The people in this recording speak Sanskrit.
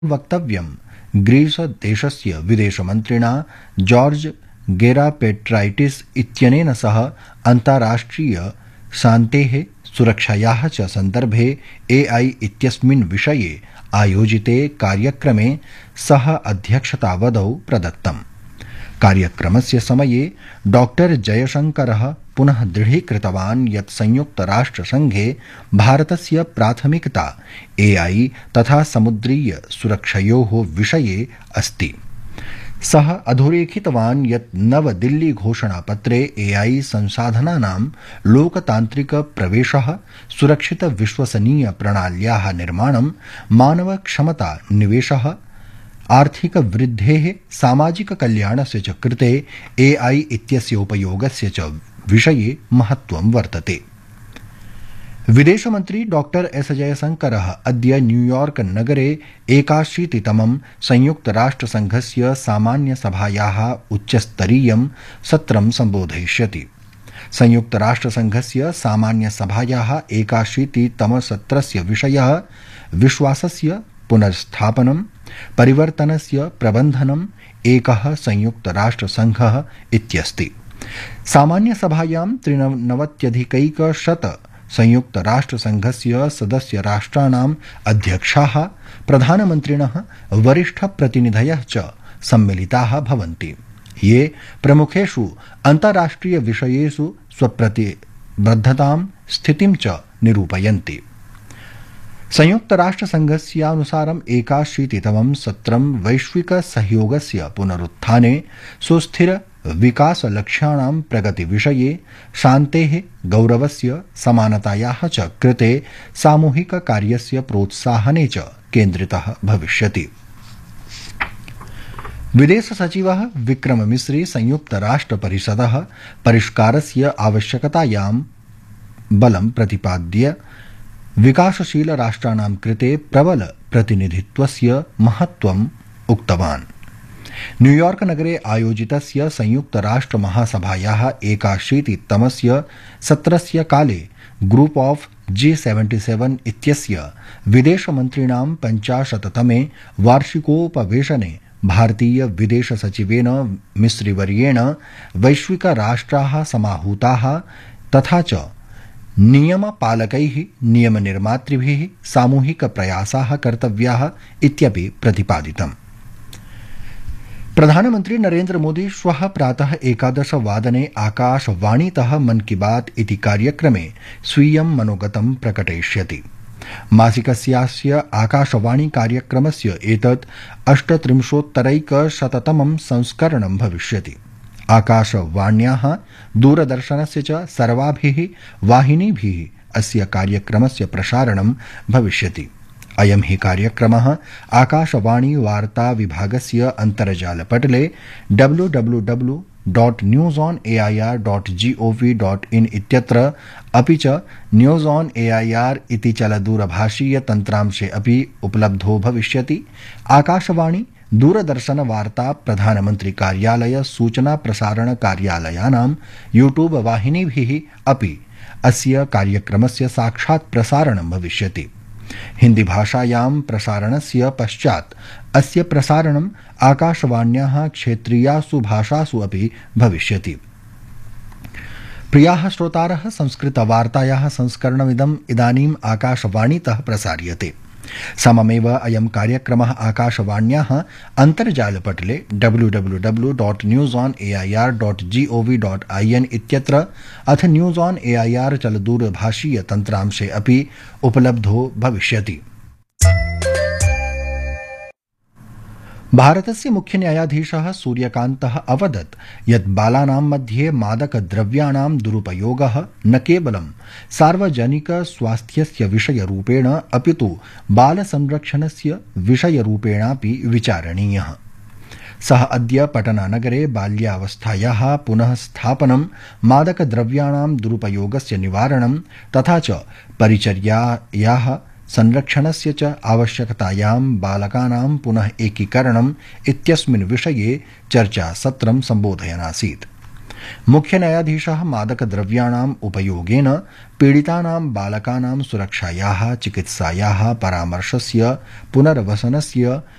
वक्तव्यं ग्रीस देशस्य विदेशमन्त्रिणा जॉर्ज गेरापेट्राइटिस इत्यनेन सह अन्ताराष्ट्रिय शान्तेः सुरक्षायाः च सन्दर्भे AI इत्यस्मिन् विषये आयोजिते कार्यक्रमे सह अध्यक्षतावधौ प्रदत्तम्। कार्यक्रमस्य समये डॉक्टर जयशंकरः पुनः दृढीकृतवान् यत् संयुक्तराष्ट्रसंघे भारतस्य प्राथमिकता AI तथा समुद्रीय सुरक्षयोः विषये अस्ति। सः अधोरेखितवान् यत् नवदिल्ली घोषणापत्रे AI संसाधनानां लोकतान्त्रिक प्रवेशः, सुरक्षित विश्वसनीय प्रणाल्याः निर्माणं, मानव क्षमता निवेशः, आर्थिक वृद्धेः, सामाजिक कल्याणस्य च कृते AI इत्यस्य उपयोगस्य च विषये महत्त्वं वर्तते। विदेशमन्त्री डॉक्टर एस जयशंकरः अद्य न्यूयॉर्क नगरे 81तमं संयुक्तराष्ट्रसंघस्य सामान्यसभायाः उच्चस्तरीयं सत्रं सम्बोधयिष्यति। संयुक्तराष्ट्रसंघस्य सामान्यसभायाः 81तमसत्रस्य विषयः विश्वासस्य पुनर्स्थापनं, परिवर्तनस्य प्रबन्धनम्, एकः संयुक्तराष्ट्रसंघः इत्यस्ति। सामान्यसभायां 93,100 संयुक्तराष्ट्रसंघस्य सदस्यराष्ट्राणाम् अध्यक्षाः, प्रधानमन्त्रिणः, वरिष्ठप्रतिनिधयः च सम्मिलिताः भवन्ति, ये प्रमुखेषु अन्ताराष्ट्रियविषयेषु स्वप्रतिबद्धतां स्थितिं च निरूपयन्ति। संयुक्तराष्ट्रसंघस्यानुसारं 81तमं सत्रं वैश्विक सहयोगस्य पुनरुत्थाने, सुस्थिर विकासलक्ष्याणां प्रगतिविषये, शान्तेः, गौरवस्य, समानतायाः च कृते सामूहिककार्यस्य प्रोत्साहने च केन्द्रितः भविष्यति। विदेशसचिवः विक्रम मिस्री संयुक्तराष्ट्रपरिषदः परिष्कारस्य आवश्यकतायां बलं प्रतिपाद्य विकासशील राष्ट्राणां कृते प्रबल प्रतिनिधित्वस्य महत्त्वम् उक्तवान्। न्यूयॉर्क नगरे आयोजितस्य संयुक्तराष्ट्रमहासभायाः 81तमस्य सत्रस्य काले ग्रुप ऑफ G77 इत्यस्य विदेशमन्त्रिणां 50तमे वार्षिकोपवेशने भारतीय विदेशसचिवेन मिस्रीवर्येण वैश्विकराष्ट्राः समाहूताः तथा च नियमपालकैः, नियमनिर्मातृभिः सामूहिकप्रयासाः कर्तव्याः इत्यपि प्रतिपादितम्। प्रधानमन्त्री नरेन्द्र मोदी श्वः प्रातः 11 आकाशवाणीतः मन की बात इति कार्यक्रमे स्वीयं मनोगतं प्रकटयिष्यति। मासिकस्यास्य आकाशवाणी कार्यक्रमस्य एतत् 38,100तमं संस्करणं भविष्यति। आकाशवाण्याः, दूरदर्शनस्य च सर्वाभिः वाहिनीभिः अस्य कार्यक्रमस्य प्रसारणं भविष्यति। अयं हि कार्यक्रमः आकाशवाणी वार्ता विभागस्य अन्तर्जालपटले www.newsonair.gov.in इत्यत्र अपि च न्यूज़ ऑन AIR इति चलदूरभाषीय तन्त्रांशे अपि उपलब्धो भविष्यति। आकाशवाणी, दूरदर्शन वार्ता प्रधानमन्त्री कार्यालय सूचना प्रसारण कार्यालयानां यूट्यूब वाहिनीभिः अपि अस्य कार्यक्रमस्य साक्षात् प्रसारणं भविष्यति। हिंदी भाषायां प्रसारणस्य पश्चात् अस्य प्रसारणम् आकाशवाण्याः क्षेत्रीयासु भाषासु अपि भविष्यति। प्रियाः श्रोतारः, संस्कृतवार्तायाः संस्करणमिदम् इदानीम् आकाशवाणीतः प्रसार्यते। सममेव अयं कार्यक्रमः आकाशवाण्याः अन्तर्जालपटले www.newsonair.gov.in इत्यत्र अथ न्यूज़ ऑन AIR चलदूरभाषीय तन्त्रांशे अपि उपलब्धो भविष्यति। भारतस्य मुख्य न्यायाधीशः सूर्यकान्तः अवदत् यत् बालानां मध्ये मादकद्रव्याणां दुरुपयोगः न केवलं सार्वजनिक स्वास्थ्यस्य विषयरूपेण अपितु बालसंरक्षणस्य विषयरूपेणापि विचारणीयः। सः अद्य पटनानगरे बाल्यावस्थायाः पुनः स्थापनं, मादकद्रव्याणां दुरुपयोगस्य निवारणं तथा च परिचर्यायाः संरक्षणस्य च आवश्यकतायां बालकानां पुनः एकीकरणम् इत्यस्मिन् विषये चर्चासत्रं सम्बोधयन् आसीत्। मुख्य न्यायाधीशः मादकद्रव्याणाम् उपयोगेन पीडितानां बालकानां सुरक्षायाः चिकित्सायाः परामर्शस्य पुनर्वसनस्य